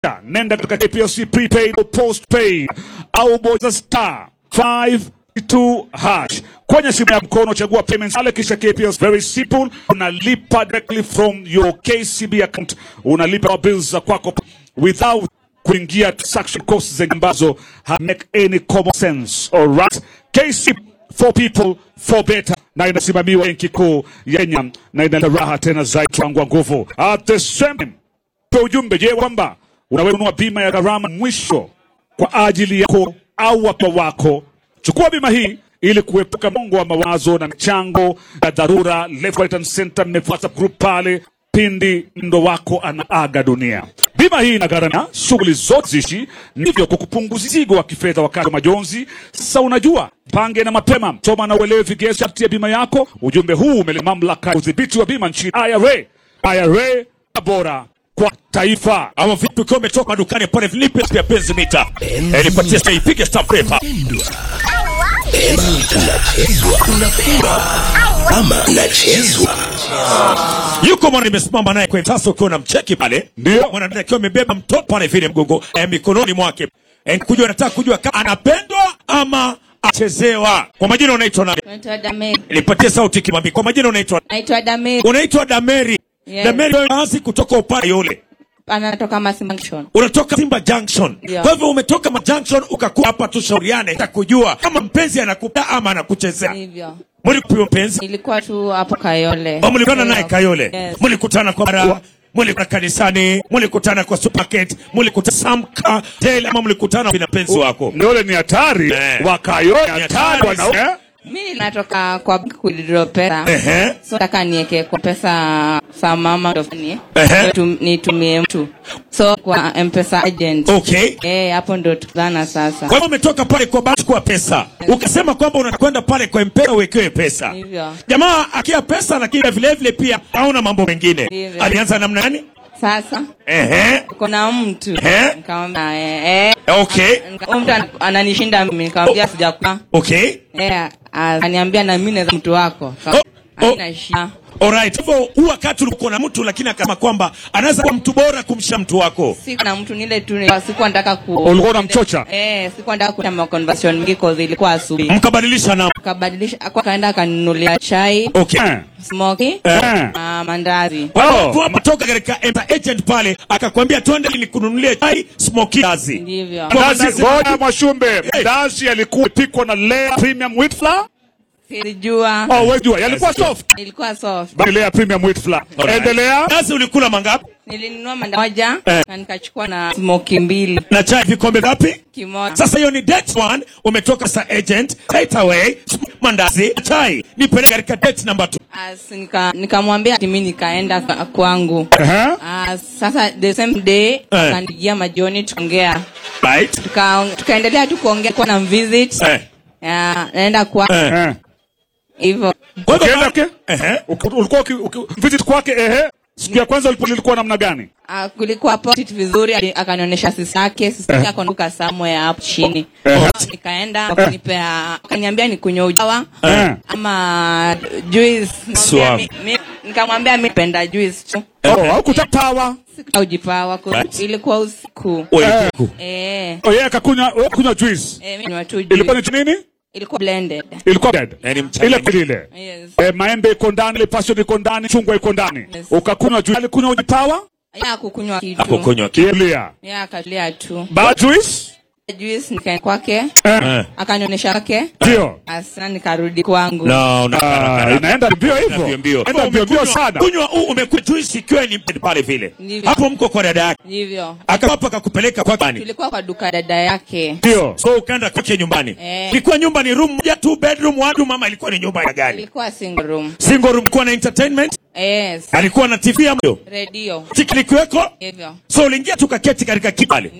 Nenda katika KPLC prepaid au postpaid au bonyeza star 522 hash kwenye simu ya mkono, chagua payments ale, kisha KPLC. Very simple, unalipa directly from your KCB account, unalipa bills za kwako without kuingia transaction costs ambazo make any common sense. All right, KCB for people for better, na inasimamiwa Benki Kuu ya Kenya na ina raha tena zaidi wangu nguvu. At the same time, kwa ujumbe je kwamba unaweza kununua bima ya gharama mwisho kwa ajili yako au watu wako. Chukua bima hii ili kuepuka msongo wa mawazo na michango ya dharura. Left Right and Center mmefuata group pale pindi ndo wako anaaga dunia. Bima hii inagharamia shughuli zote zishi, ndivyo kukupunguza mzigo wa kifedha wakati wa majonzi. Sasa unajua, pange na mapema, soma na uelewe vigezo vya bima yako. Ujumbe huu umeletwa mamlaka ya udhibiti wa bima nchini IRA bora kwa taifa. Ama vipi ukiwa umetoka dukani pale vilipe ya penzi mita. Nipatie sasa ipige stamp paper. Unachezwa. Yuko mwana nimesimama naye kwa sasa ukiwa unamcheki pale. Ndio. Mwana ndiye akiwa amebeba mtoto pale vile mgongo mikononi mwake. Kujua nataka kujua kama anapendwa ama achezewa. Kwa majina unaitwa nani? Naitwa Dameri. Nipatie sauti kimambi. Kwa majina unaitwa? Naitwa Dameri. Unaitwa Dameri. Yes. Dameri wazi kutoka upande yule. Anatoka Masimba Junction. Unatoka Simba Junction. Yeah. Kwa hivyo umetoka Junction ukakuwa hapa tushauriane kujua kama mpenzi anakupenda ama anakuchezea. Hivyo. Mlikuwa mpenzi? Nilikuwa tu hapo Kayole. Mlikutana naye Kayole. Yes. Mlikutana kwa bara, mlikutana kanisani, mlikutana kwa supermarket, mlikutana Samka, Tel ama mlikutana na mpenzi wako. Ndio ni hatari wa Kayole, hatari wanaume. Mimi natoka kwa kuidro pesa. So nataka niweke kwa pesa za mama ndofani. Nitumie mtu. So kwa M-Pesa agent. Okay. Hapo ndo tukana sasa. Kwa hivyo umetoka pale kwa banki kwa pesa. Ukasema kwamba unakwenda pale kwa M-Pesa uwekewe pesa. Hivyo. Jamaa akia pesa lakini vile vile pia hauna mambo mengine. Hivyo. Alianza namna gani? Sasa kuna mtu nikamwambia okay, mtu ananishinda mimi, nikamwambia sijakuwa okay, ananiambia na mimi naweza mtu wako haina shida. Alright, hivyo wakati ulikuwa na mtu lakini akasema kwamba anaweza kuwa mtu bora kumsha mtu wako. Siko na mtu nile tu, sikuwa nataka ulikuwa unamchocha? Sikuwa nataka kuta conversation mingi cause ilikuwa asubuhi. Mkabadilisha na akaenda akaninunulia chai, okay, smoky, mandazi. Kwa kutoka katika agent pale akakwambia twende nikununulie chai, smoky, mandazi. Ndivyo. Mandazi bora Mwashumbe. Mandazi yalikuwa pikwa na Lea Premium Wheat Flour. Silijua. Wewe jua yalikuwa soft. Ilikuwa soft. Lea Premium Wheat Flour. Endelea. Sasa ulikula mangapi? Nilinunua mandazi moja na nikachukua na smoky 2. Na chai vikombe ngapi? Kimoja. Sasa hiyo ni date 1, umetoka sa agent, right away, mandazi, chai. Nipeleka katika date number 2. Nikamwambia ati mimi nikaenda kwangu. Sasa the same day akanigia majioni tuongea. Right. Tukaendelea tu kuongea kwa na visit. Naenda kwa hivyo. Ulikuwa visit kwake siku ya kwanza ulikuwa namna gani? Kulikuwa positive vizuri, akanionyesha sisi yake akonduka somewhere hapo chini. Nikaenda akaniambia nikunywe ujawa ama juice. Nikamwambia mimi napenda juice tu. Hukutapawa? Sikujipawa ilikuwa usiku. Yeye akakunywa juice. Mimi ni watu juice. Ilikuwa ni nini? Ilikuwa blended. Ilikuwa blended. Ile. Yes. Maembe iko ndani, ile passion iko ndani, chungwa iko ndani. Yes. Ukakunywa juice. Alikunywa ujipawa? Yeye kukunywa kitu. Akukunywa kitu. Yeye akalia tu. Ba juice? Juice nikaenda kwake. Akanionyesha yake. Ndio. Asana nikarudi kwangu. Inaenda mbio hivyo. Inaenda mbio sana. Kunywa umekunywa juice ikiwa ni pale vile. Hapo mko kwa dada yake. Ndivyo. Akawapa akakupeleka kwa gani? Tulikuwa kwa duka dada yake. Ndio. So ukaenda kwake nyumbani. Ilikuwa nyumba ni room moja, 2 bedroom, 1 room, ama ilikuwa ni nyumba ya gani? Ilikuwa single room. Single room kwa na entertainment? Yes. Alikuwa na TV ya radio. Tikilikweko? Hivyo. So uliingia tukaketi katika kibali.